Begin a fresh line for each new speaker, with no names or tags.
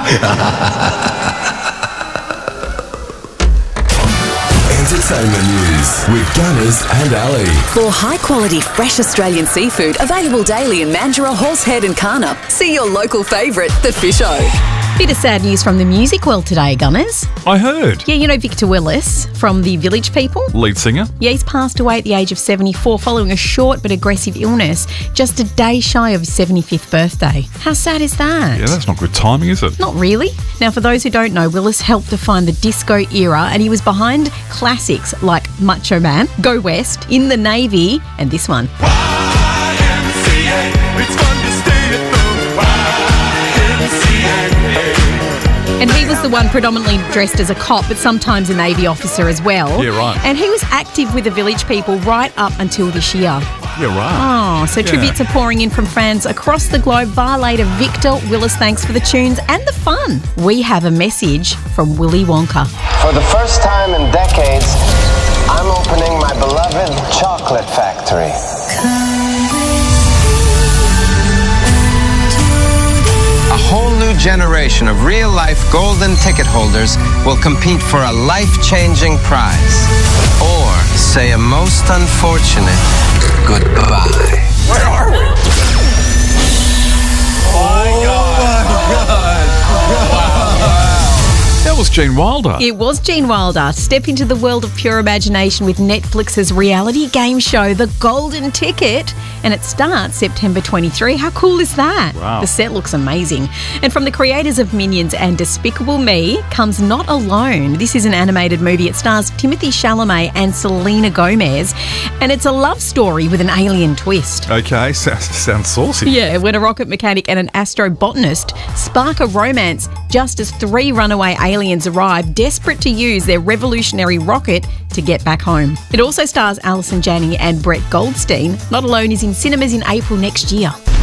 Entertainment news with Gunners and Ali.
For high-quality, fresh Australian seafood available daily in Mandurah, Horsehead and Karnup, see your local favourite, The Fish O.
Bit of sad news from the music world today, Gunners.
I heard.
Yeah, you know Victor Willis from the Village People?
Lead singer.
Yeah, he's passed away at the age of 74 following a short but aggressive illness just a day shy of his 75th birthday. How sad is that?
Yeah, that's not good timing, is it?
Not really. Now, for those who don't know, Willis helped define the disco era and he was behind classics like Macho Man, Go West, In the Navy, and this one. And he was the one predominantly dressed as a cop, but sometimes a Navy officer as well.
Yeah, right.
And he was active with the Village People right up until this year.
Yeah, right.
Oh, so tributes are pouring in from fans across the globe. Violator Victor Willis, thanks for the tunes and the fun. We have a message from Willy Wonka.
For the first time in decades, I'm opening my beloved chocolate factory. A whole new generation of real-life golden ticket holders will compete for a life-changing prize. Or say a most unfortunate goodbye.
Where are we? That was Gene Wilder.
It was Gene Wilder. Step into the world of pure imagination with Netflix's reality game show, The Golden Ticket. And it starts September 23. How cool is that?
Wow.
The set looks amazing. And from the creators of Minions and Despicable Me comes Not Alone. This is an animated movie. It stars Timothée Chalamet and Selena Gomez. And it's a love story with an alien twist.
Okay, sounds saucy.
Yeah, when a rocket mechanic and an astrobotanist spark a romance just as 3 runaway aliens arrive, desperate to use their revolutionary rocket to get back home. It also stars Alison Janney and Brett Goldstein. Not Alone is in cinemas in April next year.